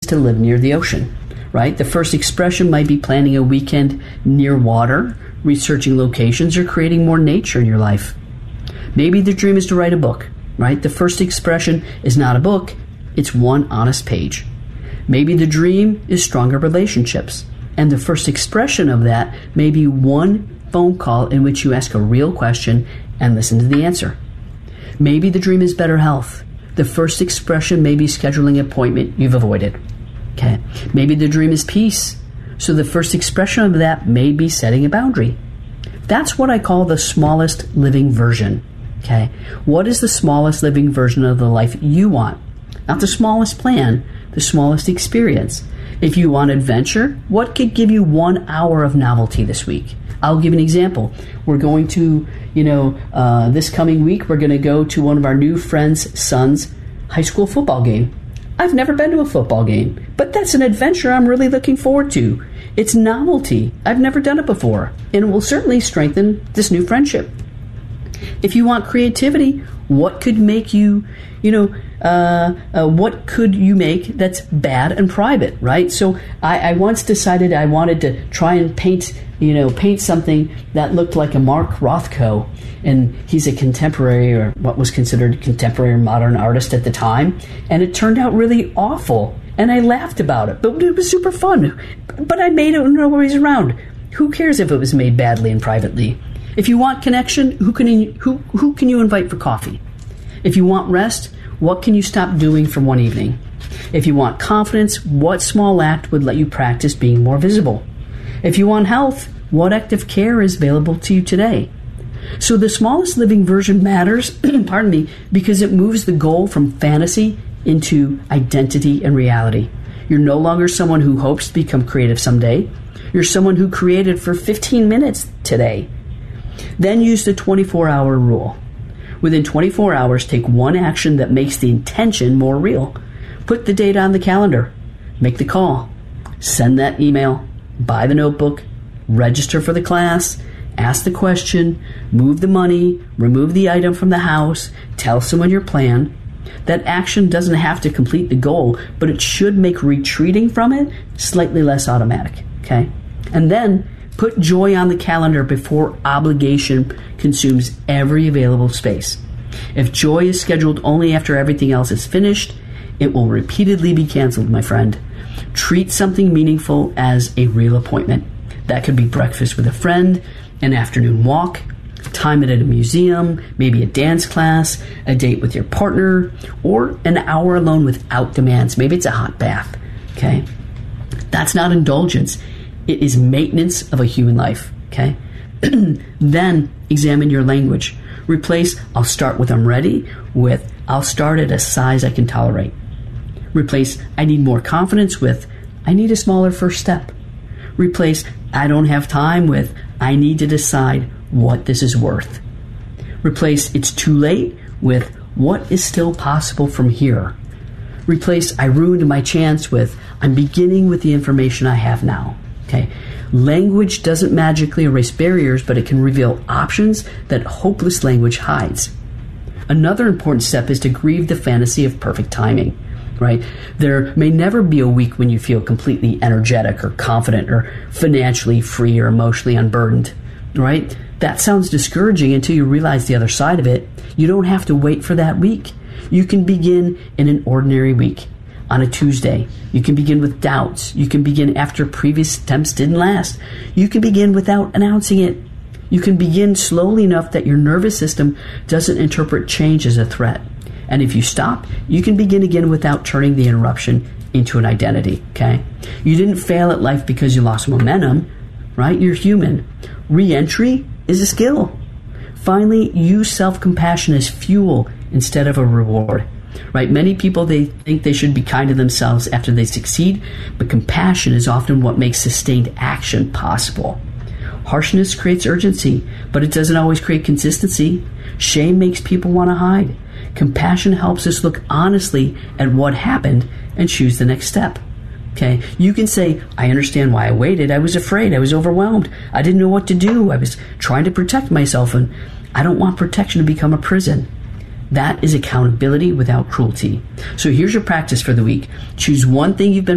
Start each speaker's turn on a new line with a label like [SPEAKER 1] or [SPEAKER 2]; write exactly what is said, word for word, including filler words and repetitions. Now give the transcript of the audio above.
[SPEAKER 1] to live near the ocean, right? The first expression might be planning a weekend near water, researching locations, or creating more nature in your life. Maybe the dream is to write a book, right? The first expression is not a book, it's one honest page. Maybe the dream is stronger relationships, and the first expression of that may be one phone call in which you ask a real question and listen to the answer. Maybe the dream is better health. The first expression may be scheduling an appointment you've avoided. Okay. Maybe the dream is peace. So the first expression of that may be setting a boundary. That's what I call the smallest living version. Okay. What is the smallest living version of the life you want? Not the smallest plan, the smallest experience. If you want adventure, what could give you one hour of novelty this week? I'll give an example. We're going to, you know, uh, this coming week, we're going to go to one of our new friends' son's high school football game. I've never been to a football game, but that's an adventure I'm really looking forward to. It's novelty. I've never done it before, and it will certainly strengthen this new friendship. If you want creativity, what could make you, you know, uh, uh, what could you make that's bad and private, right? So I, I once decided I wanted to try and paint, you know, paint something that looked like a Mark Rothko, and he's a contemporary, or what was considered contemporary modern artist at the time, and it turned out really awful, and I laughed about it, but it was super fun. But I made it when nobody's around. Who cares if it was made badly and privately? If you want connection, who can you, who who can you invite for coffee? If you want rest, what can you stop doing for one evening? If you want confidence, what small act would let you practice being more visible? If you want health, what active care is available to you today? So the smallest living version matters, pardon me, because it moves the goal from fantasy into identity and reality. You're no longer someone who hopes to become creative someday. You're someone who created for fifteen minutes today. Then use the twenty-four hour rule. Within twenty-four hours, take one action that makes the intention more real. Put the date on the calendar. Make the call. Send that email. Buy the notebook. Register for the class. Ask the question. Move the money. Remove the item from the house. Tell someone your plan. That action doesn't have to complete the goal, but it should make retreating from it slightly less automatic. Okay? And then put joy on the calendar before obligation consumes every available space. If joy is scheduled only after everything else is finished, it will repeatedly be canceled, my friend. Treat something meaningful as a real appointment. That could be breakfast with a friend, an afternoon walk, time at a museum, maybe a dance class, a date with your partner, or an hour alone without demands. Maybe it's a hot bath. Okay? That's not indulgence. It is maintenance of a human life, okay? Then examine your language. Replace "I'll start with I'm ready" with "I'll start at a size I can tolerate." Replace "I need more confidence" with "I need a smaller first step." Replace "I don't have time" with "I need to decide what this is worth." Replace "It's too late" with "What is still possible from here?" Replace "I ruined my chance" with "I'm beginning with the information I have now." Okay. Language doesn't magically erase barriers, but it can reveal options that hopeless language hides. Another important step is to grieve the fantasy of perfect timing, right? There may never be a week when you feel completely energetic or confident or financially free or emotionally unburdened, right? That sounds discouraging until you realize the other side of it. You don't have to wait for that week. You can begin in an ordinary week. On a Tuesday, you can begin with doubts. You can begin after previous attempts didn't last. You can begin without announcing it. You can begin slowly enough that your nervous system doesn't interpret change as a threat. And if you stop, you can begin again without turning the interruption into an identity, okay? You didn't fail at life because you lost momentum, right? You're human. Re-entry is a skill. Finally, use self-compassion as fuel instead of a reward. Right? Many people, they think they should be kind to themselves after they succeed, but compassion is often what makes sustained action possible. Harshness creates urgency, but it doesn't always create consistency. Shame makes people want to hide. Compassion helps us look honestly at what happened and choose the next step. Okay? You can say, "I understand why I waited. I was afraid. I was overwhelmed. I didn't know what to do. I was trying to protect myself, and I don't want protection to become a prison." That is accountability without cruelty. So here's your practice for the week. Choose one thing you've been